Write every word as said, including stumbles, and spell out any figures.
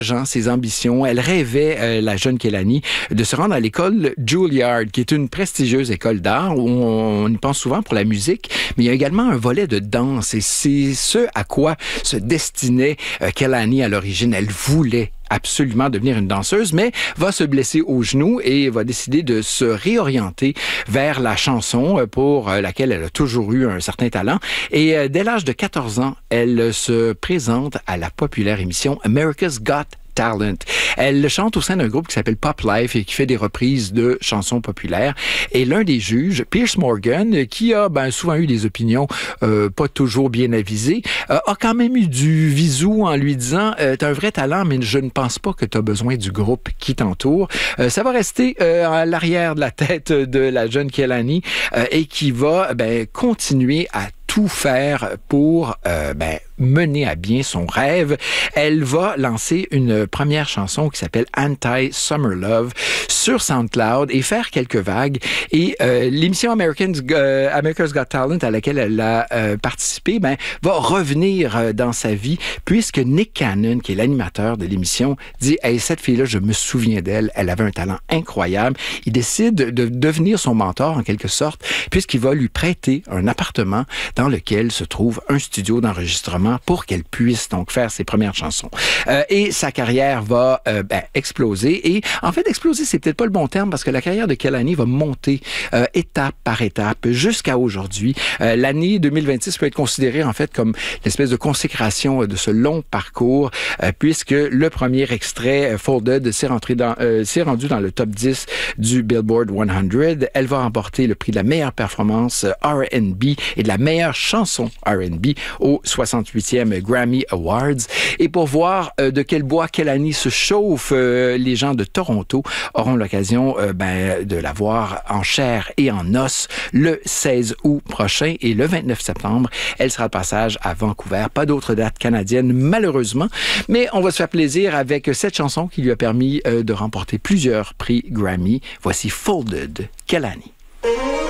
Jean, ses ambitions. Elle rêvait, euh, la jeune Kehlani, de se rendre à l'école Juilliard, qui est une prestigieuse école d'art où on, on y pense souvent pour la musique, mais il y a également un volet de danse et c'est ce à quoi se destinait euh, Kehlani à l'origine. Elle voulait absolument devenir une danseuse, mais va se blesser au genou et va décider de se réorienter vers la chanson pour laquelle elle a toujours eu un certain talent. Et dès l'âge de quatorze ans, elle se présente à la populaire émission America's Got Talent. Elle chante au sein d'un groupe qui s'appelle Pop Life et qui fait des reprises de chansons populaires. Et l'un des juges, Piers Morgan, qui a ben, souvent eu des opinions euh, pas toujours bien avisées, euh, a quand même eu du visou en lui disant euh, « T'as un vrai talent, mais je ne pense pas que t'as besoin du groupe qui t'entoure. Euh, » Ça va rester euh, à l'arrière de la tête de la jeune Kehlani euh, et qui va ben, continuer à tout faire pour euh, ben, mener à bien son rêve. Elle va lancer une première chanson qui s'appelle Anti-Summer Love sur SoundCloud et faire quelques vagues. Et euh, l'émission Americans, euh, America's Got Talent à laquelle elle a euh, participé ben, va revenir euh, dans sa vie puisque Nick Cannon, qui est l'animateur de l'émission, dit « Hey, cette fille-là, je me souviens d'elle, elle avait un talent incroyable. » Il décide de devenir son mentor en quelque sorte puisqu'il va lui prêter un appartement dans lequel se trouve un studio d'enregistrement pour qu'elle puisse donc faire ses premières chansons. Euh, et sa carrière va euh, ben, exploser. Et en fait, exploser, c'est peut-être pas le bon terme parce que la carrière de Kehlani va monter euh, étape par étape jusqu'à aujourd'hui. Euh, l'année deux mille vingt-six peut être considérée en fait comme l'espèce de consécration de ce long parcours euh, puisque le premier extrait, euh, Folded, s'est, rentré dans, euh, s'est rendu dans le top dix du Billboard cent. Elle va remporter le prix de la meilleure performance R and B et de la meilleure chanson R and B au soixante-huitième Grammy Awards. Et pour voir euh, de quel bois Kehlani se chauffe, euh, les gens de Toronto auront l'occasion euh, ben, de la voir en chair et en os le seize août prochain et le vingt-neuf septembre, elle sera de passage à Vancouver. Pas d'autres dates canadiennes, malheureusement, mais on va se faire plaisir avec cette chanson qui lui a permis euh, de remporter plusieurs prix Grammy. Voici Folded, Kehlani.